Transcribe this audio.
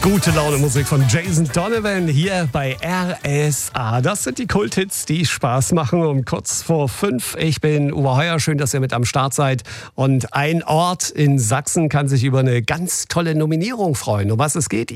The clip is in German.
Gute Laune Musik von Jason Donovan hier bei RSA. Das sind die Kulthits, die Spaß machen um kurz vor 5. Ich bin Uwe Heuer, schön, dass ihr mit am Start seid. Und ein Ort in Sachsen kann sich über eine ganz tolle Nominierung freuen. Um was es geht?